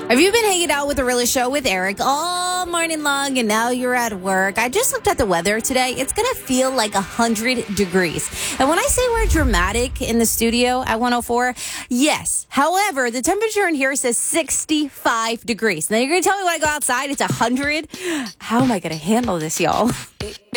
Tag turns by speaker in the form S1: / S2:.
S1: Have you been hanging out with the Realist Show with Eric all morning long and now you're at work? I just looked at the weather today. It's going to feel like 100 degrees. And when I say we're dramatic in the studio at 104, yes. However, the temperature in here says 65 degrees. Now you're going to tell me when I go outside it's 100? How am I going to handle this, y'all?